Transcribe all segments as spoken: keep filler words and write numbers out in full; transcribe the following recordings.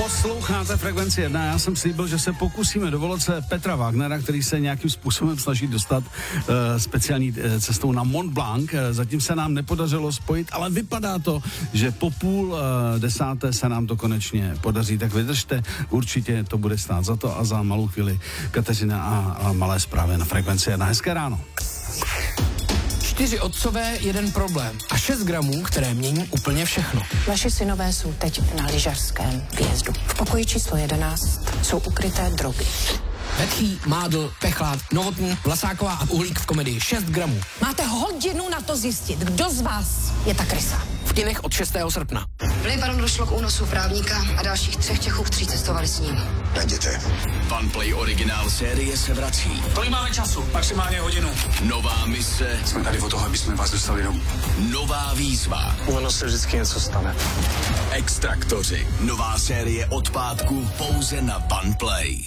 Posloucháte Frekvenci jedna, já jsem slíbil, že se pokusíme dovolit se Petra Wagnera, který se nějakým způsobem snaží dostat uh, speciální uh, cestou na Mont Blanc. Uh, zatím se nám nepodařilo spojit, ale vypadá to, že po půl uh, desáté se nám to konečně podaří, tak vydržte, určitě to bude stát za to a za malou chvíli Kateřina a, a malé zprávy na Frekvenci jedna. Hezké ráno. Čtyři otcové, jeden problém a šest gramů, které mění úplně všechno. Vaši synové jsou teď na lyžařském výjezdu. V pokoji číslo jedenáct jsou ukryté drogy. Vetchý, Mádl, Pechlát, Novotný, Vlasáková a Uhlík v komedii šest gramů. Máte hodinu na to zjistit, kdo z vás je ta krysa. V kinech od šestého srpna. V Libanonu došlo k únosu právníka a dalších třech Čechů, kteří cestovali s ním. Najděte. OnePlay originál série se vrací. Kolik máme času? Maximálně hodinu. Nová mise. Jsme tady od toho, aby jsme vás dostali domů. Nová výzva. Ono se vždycky něco stane. Extraktoři. Nová série od pátku pouze na OnePlay.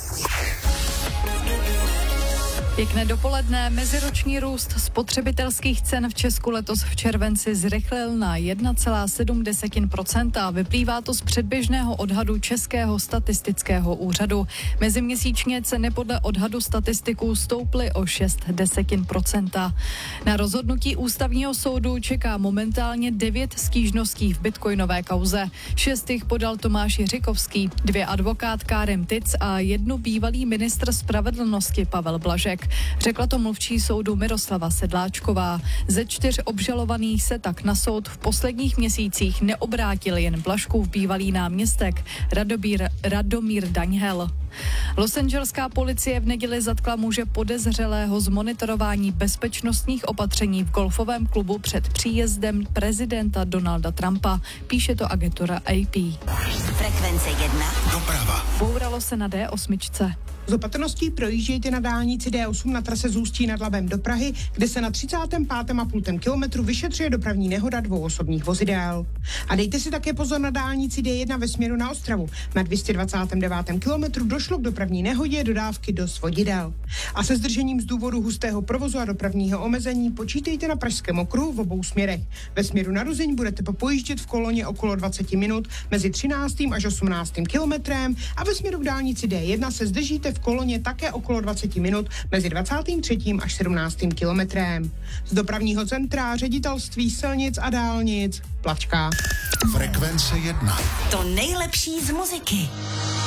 Pěkné dopoledne. Meziroční růst spotřebitelských cen v Česku letos v červenci zrychlil na jedna celá sedm procenta. Vyplývá to z předběžného odhadu Českého statistického úřadu. Meziměsíčně ceny podle odhadu statistiků stouply o šest desetin procenta. Na rozhodnutí ústavního soudu čeká momentálně devět stížností v bitcoinové kauze. Šest jich podal Tomáš Jiřikovský, dvě advokát Kárem Tic a jednu bývalý ministr spravedlnosti Pavel Blažek. Řekla to mluvčí soudu Miroslava Sedláčková. Ze čtyř obžalovaných se tak na soud v posledních měsících neobrátil jen Blažkův bývalý náměstek Radobír, Radomír Daňhel. Losangeleská policie v neděli zatkla muže podezřelého z monitorování bezpečnostních opatření v golfovém klubu před příjezdem prezidenta Donalda Trumpa. Píše to agentura A P. Frekvence jedna. Doprava. Bouralo se na D osm. Z opatrností projíždějte na dálnici D osm na trase z Ústí nad Labem do Prahy, kde se na třicátém pátém a půl kilometru vyšetřuje dopravní nehoda dvou osobních vozidel. A dejte si také pozor na dálnici D jedna ve směru na Ostravu. Na dvě stě dvacátém devátém kilometru došlo k dopravní nehodě dodávky do svodidel. A se zdržením z důvodu hustého provozu a dopravního omezení počítejte na Pražském okruhu v obou směrech. Ve směru na Ruzyň budete popojíždět v koloně okolo dvacet minut mezi třináctým až osmnáctým kilometrem a ve směru k dálnici D jedna se zdržíte v koloně také okolo dvacet minut mezi dvacátým třetím až sedmnáctým kilometrem. Z dopravního centra Ředitelství silnic a dálnic Plačka. Frekvence jedna. To nejlepší z muziky.